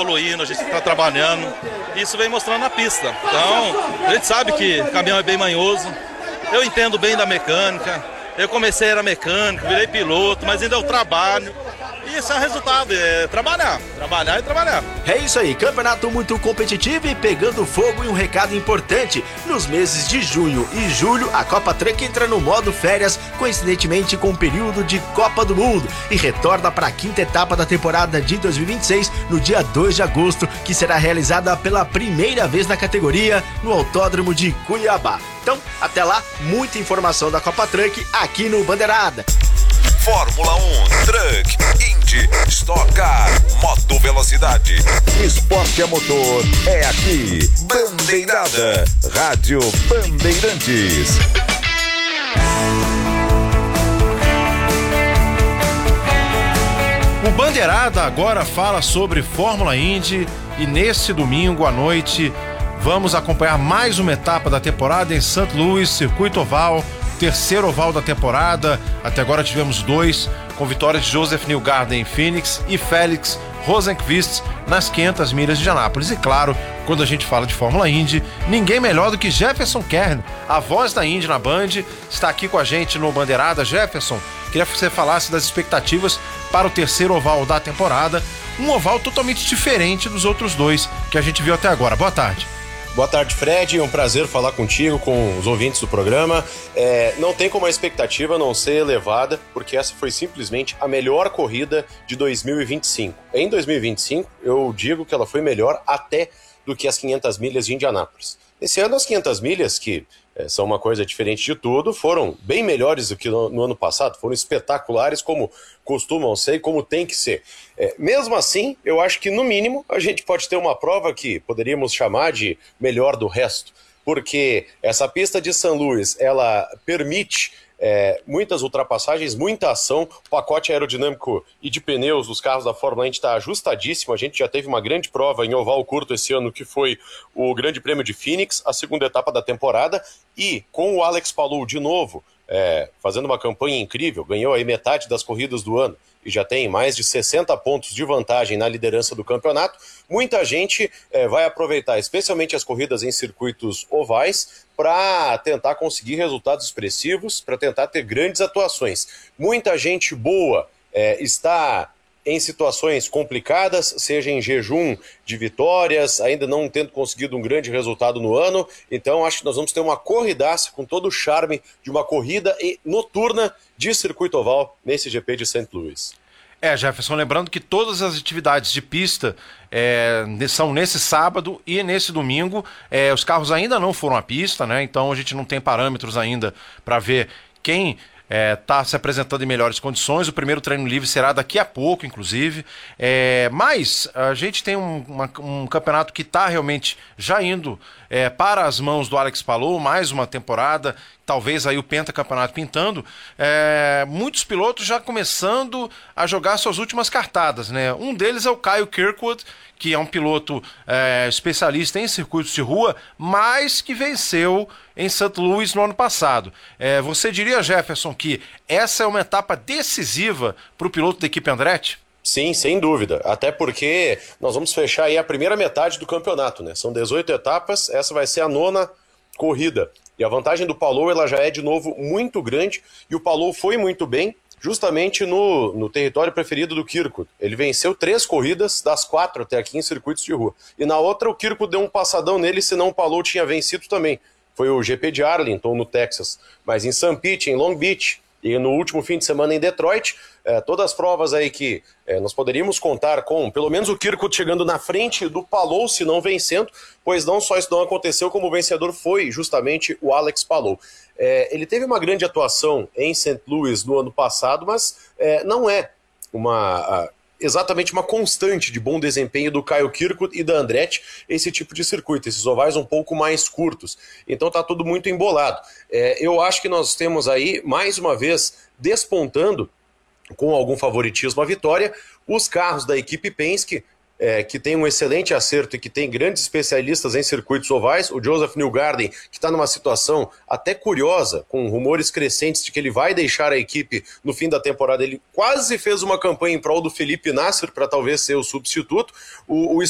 evoluindo, a gente está trabalhando. Isso vem mostrando na pista. Então, a gente sabe que o caminhão é bem manhoso. Eu entendo bem da mecânica. Eu comecei, era mecânico, virei piloto, mas ainda eu trabalho. E isso é o resultado, é trabalhar e trabalhar. É isso aí, campeonato muito competitivo e pegando fogo. E um recado importante: nos meses de junho e julho, a Copa Truck entra no modo férias, coincidentemente com o período de Copa do Mundo, e retorna para a 5ª etapa da temporada de 2026 no dia 2 de agosto, que será realizada pela primeira vez na categoria no Autódromo de Cuiabá. Então, até lá, muita informação da Copa Truck aqui no Bandeirada. Fórmula 1, Truck, Indy, Stock Car, Moto Velocidade. Esporte a motor é aqui. Bandeirada, Rádio Bandeirantes. O Bandeirada agora fala sobre Fórmula Indy e nesse domingo à noite vamos acompanhar mais uma etapa da temporada em St. Louis, circuito oval. Terceiro oval da temporada, até agora tivemos 2, com vitórias de Joseph Newgarden em Phoenix e Felix Rosenqvist nas 500 milhas de Indianápolis. E claro, quando a gente fala de Fórmula Indy, ninguém melhor do que Jefferson Kern, a voz da Indy na Band, está aqui com a gente no Bandeirada. Jefferson, queria que você falasse das expectativas para o terceiro oval da temporada, um oval totalmente diferente dos outros 2 que a gente viu até agora. Boa tarde. Boa tarde, Fred. É um prazer falar contigo, com os ouvintes do programa. Não tem como a expectativa não ser elevada, porque essa foi simplesmente a melhor corrida de 2025. Em 2025, eu digo que ela foi melhor até do que as 500 milhas de Indianápolis. Esse ano, as 500 milhas, que são uma coisa diferente de tudo, foram bem melhores do que no ano passado, foram espetaculares como costumam ser e como tem que ser. Mesmo assim, eu acho que no mínimo a gente pode ter uma prova que poderíamos chamar de melhor do resto, porque essa pista de St. Louis, ela permite muitas ultrapassagens, muita ação, o pacote aerodinâmico e de pneus dos carros da Fórmula Indy está ajustadíssimo. A gente já teve uma grande prova em oval curto esse ano, que foi o Grande Prêmio de Phoenix, a segunda etapa da temporada, e com o Alex Palou de novo, fazendo uma campanha incrível, ganhou aí metade das corridas do ano e já tem mais de 60 pontos de vantagem na liderança do campeonato. Muita gente vai aproveitar, especialmente as corridas em circuitos ovais, para tentar conseguir resultados expressivos, para tentar ter grandes atuações. Muita gente boa está em situações complicadas, seja em jejum de vitórias, ainda não tendo conseguido um grande resultado no ano. Então acho que nós vamos ter uma corridaça com todo o charme de uma corrida noturna de circuito oval nesse GP de St. Louis. Jefferson, lembrando que todas as atividades de pista são nesse sábado e nesse domingo. Os carros ainda não foram à pista, né? Então a gente não tem parâmetros ainda para ver quem está se apresentando em melhores condições. O primeiro treino livre será daqui a pouco, inclusive. Mas a gente tem um campeonato que está realmente já indo para as mãos do Alex Palou, mais uma temporada, talvez aí o pentacampeonato pintando. Muitos pilotos já começando a jogar suas últimas cartadas, né? Um deles é o Kyle Kirkwood, que é um piloto especialista em circuitos de rua, mas que venceu em St. Louis no ano passado. Você diria, Jefferson, que essa é uma etapa decisiva para o piloto da equipe Andretti? Sim, sem dúvida. Até porque nós vamos fechar aí a primeira metade do campeonato, né? São 18 etapas, essa vai ser a 9ª corrida. E a vantagem do Palou, ela já é de novo muito grande, e o Palou foi muito bem justamente no território preferido do Kirkwood. Ele venceu 3 corridas das 4 até aqui em circuitos de rua. E na outra o Kirkwood deu um passadão nele, senão o Palou tinha vencido também. Foi o GP de Arlington, no Texas. Mas em St. Pete, em Long Beach, e no último fim de semana em Detroit, todas as provas aí que nós poderíamos contar com, pelo menos o Kirkwood chegando na frente do Palou, se não vencendo, pois não só isso não aconteceu, como o vencedor foi justamente o Alex Palou. Ele teve uma grande atuação em St. Louis no ano passado, mas não é exatamente uma constante de bom desempenho do Kyle Kirkwood e da Andretti, esse tipo de circuito, esses ovais um pouco mais curtos. Então tá tudo muito embolado. Eu acho que nós temos aí, mais uma vez, despontando com algum favoritismo a vitória, os carros da equipe Penske, que tem um excelente acerto e que tem grandes especialistas em circuitos ovais. O Joseph Newgarden, que está numa situação até curiosa, com rumores crescentes de que ele vai deixar a equipe no fim da temporada. Ele quase fez uma campanha em prol do Felipe Nasser para talvez ser o substituto. O